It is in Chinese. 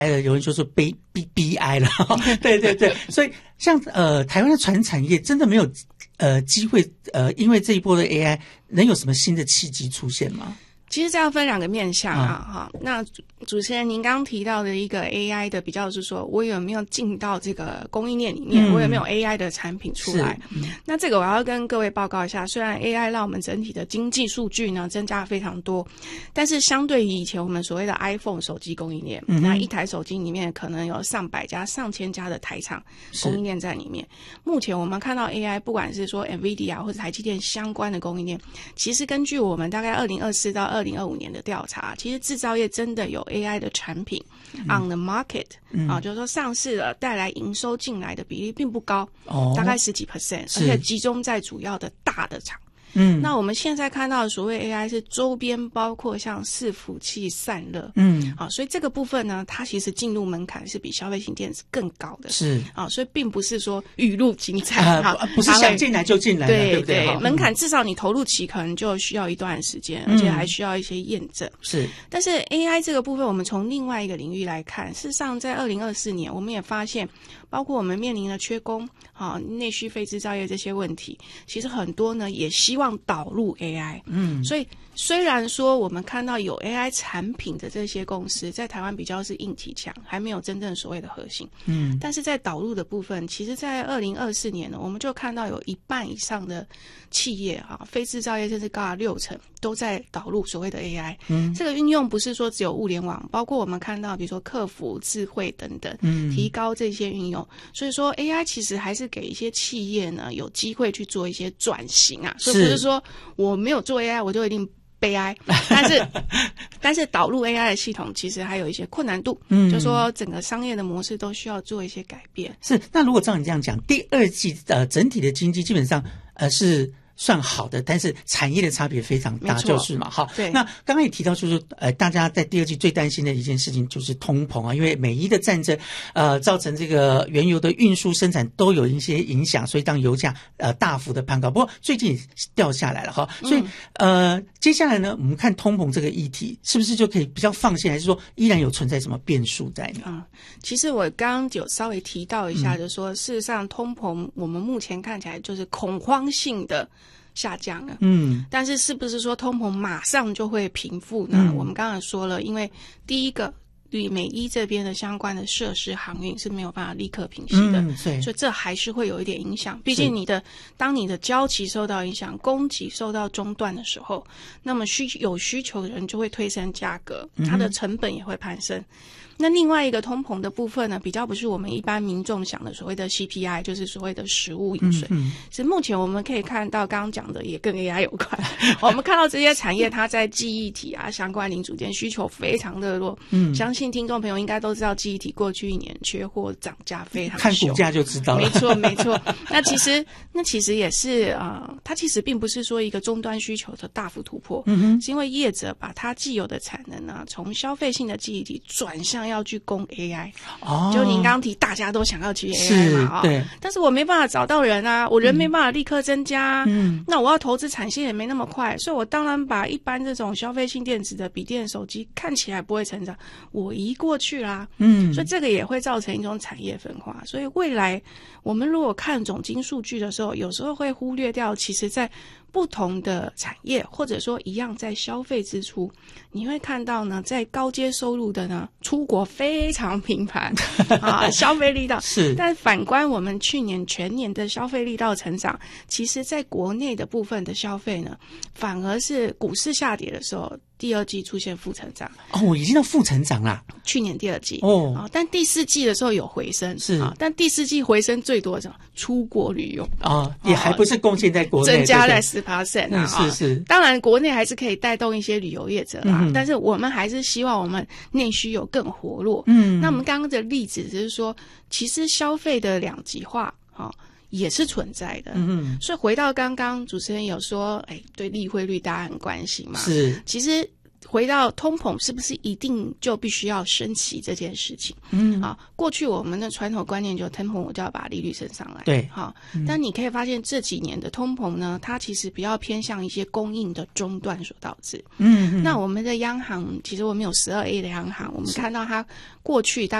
有人就说悲哀了对对对，所以像台湾的传产业真的没有机会因为这一波的 AI 能有什么新的契机出现吗？ 其实这样分两个面向啊，那主持人您刚刚提到的一个 AI 的比较是说，我有没有进到这个供应链里面，我有没有 AI 的产品出来？那这个我要跟各位报告一下，虽然 AI 让我们整体的经济数据呢增加非常多，但是相对于以前我们所谓的 iPhone 手机供应链，那一台手机里面可能有上百家、上千家的台厂供应链在里面。目前我们看到 AI， 不管是说 NVIDIA 或者台积电相关的供应链，其实根据我们大概2024到2025年的调查，其实制造业真的有 AI 的产品 on the market，就是说上市了带来营收进来的比例并不高，大概10几%，而且集中在主要的大的厂。那我们现在看到的所谓 AI 是周边包括像伺服器散热，所以这个部分呢，它其实进入门槛是比消费性电子更高的，是所以并不是说雨露均沾， 不是想进来就进来了，对不对？ 门槛至少你投入期可能就需要一段时间，而且还需要一些验证。是，但是 AI 这个部分，我们从另外一个领域来看，事实上在2024年，我们也发现，包括我们面临的缺工、内需非制造业这些问题，其实很多呢也希望导入 AI。所以虽然说我们看到有 AI 产品的这些公司在台湾比较是硬体强，还没有真正所谓的核心，但是在导入的部分，其实在2024年呢，我们就看到有一半以上的企业非制造业甚至高达60%都在导入所谓的 AI。这个运用不是说只有物联网，包括我们看到比如说客服、智慧等等，提高这些运用。所以说 AI 其实还是给一些企业呢有机会去做一些转型啊，所以不是说我没有做 AI 我就一定悲哀，但是导入 AI 的系统其实还有一些困难度，就说整个商业的模式都需要做一些改变。 是，那如果照你这样讲，第二季整体的经济基本上是算好的，但是产业的差别非常大，就是嘛。好，对。那刚刚也提到，就是大家在第二季最担心的一件事情就是通膨啊，因为美伊的战争，造成这个原油的运输生产都有一些影响，所以当油价大幅的攀高。不过最近掉下来了哈，所以接下来呢，我们看通膨这个议题是不是就可以比较放心，还是说依然有存在什么变数在呢？ 其实我刚刚有稍微提到一下，就是说事实上通膨我们目前看起来就是恐慌性的下降了，但是是不是说通膨马上就会平复呢？我们刚刚说了，因为第一个与美伊这边的相关的设施航运是没有办法立刻平息的，所以这还是会有一点影响。毕竟当你的交期受到影响，供给受到中断的时候，那么有需求的人就会推升价格，它的成本也会攀升。那另外一个通膨的部分呢，比较不是我们一般民众想的所谓的 CPI， 就是所谓的食物饮水。是目前我们可以看到，刚刚讲的也跟 AI 有关。我们看到这些产业，它在记忆体啊相关零组件需求非常热络。相信听众朋友应该都知道，记忆体过去1年缺货涨价非常凶， 看股价就知道了。 没错没错。那其实也是它其实并不是说一个终端需求的大幅突破，是因为业者把它既有的产能呢，从消费性的记忆体转向要去攻 AI，就您刚刚提大家都想要去 AI 嘛，对，但是我没办法找到人啊，我人没办法立刻增加，那我要投资产线也没那么快，所以我当然把一般这种消费性电子的笔电手机看起来不会成长，我移过去啦，所以这个也会造成一种产业分化。所以未来我们如果看总经数据的时候，有时候会忽略掉，其实在不同的产业，或者说一样在消费支出，你会看到呢，在高阶收入的呢，出国非常频繁消费力道是。但反观我们去年全年的消费力道成长，其实在国内的部分的消费呢，反而是股市下跌的时候，第二季出现负成长。 已经到负成长啦。 去年第二季但第四季的时候有回升，是但第四季回升最多的出国旅游也还不是贡献在国内， 增加了10% 是。当然国内还是可以带动一些旅游业者啦，但是我们还是希望我们内需有更活络。那我们刚刚的例子就是说，其实消费的两极化也是存在的。所以回到刚刚主持人有说对利汇率大家很关心嘛，是。其实回到通膨是不是一定就必须要升息这件事情？过去我们的传统观念就通膨我就要把利率升上来， 对， 但你可以发现这几年的通膨呢，它其实比较偏向一些供应的中断所导致。那我们的央行，其实我们有12A 的央行，我们看到它过去